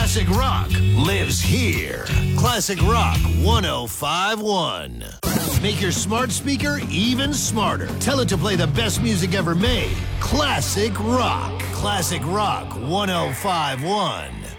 Classic rock lives here. Classic Rock 1051. Make your smart speaker even smarter. Tell it to play the best music ever made. Classic Rock. Classic Rock 1051.